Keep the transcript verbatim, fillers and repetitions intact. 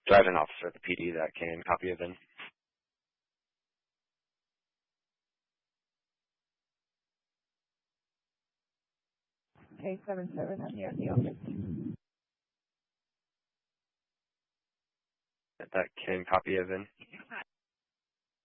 Do I have an officer at the P D that can copy of in? Okay, seven seven, I'm here at the office. That can copy of in?